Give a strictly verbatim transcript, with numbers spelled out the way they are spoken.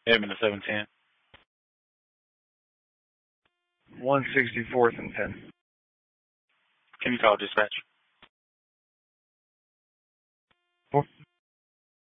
Edmund to seven ten. one sixty-fourth and ten. Can you call dispatch?